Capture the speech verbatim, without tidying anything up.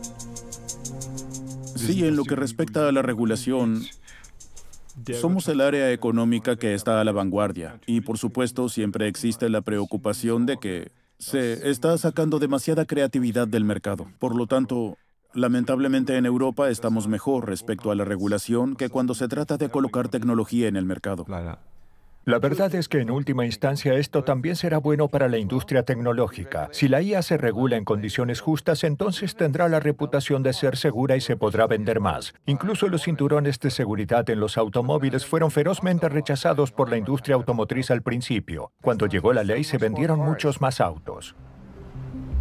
Sí, en lo que respecta a la regulación, somos el área económica que está a la vanguardia y, por supuesto, siempre existe la preocupación de que se está sacando demasiada creatividad del mercado. Por lo tanto, lamentablemente en Europa estamos mejor respecto a la regulación que cuando se trata de colocar tecnología en el mercado. La verdad es que en última instancia esto también será bueno para la industria tecnológica. Si la I A se regula en condiciones justas, entonces tendrá la reputación de ser segura y se podrá vender más. Incluso los cinturones de seguridad en los automóviles fueron ferozmente rechazados por la industria automotriz al principio. Cuando llegó la ley se vendieron muchos más autos.